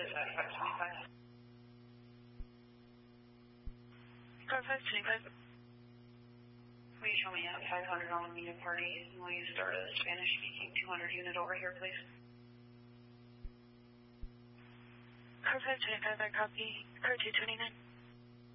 dispatch 525. Car 525. Will you show me at 500 on the medium party? And will you start a Spanish-speaking 200 unit over here, please? Car 525, I copy. Car 229.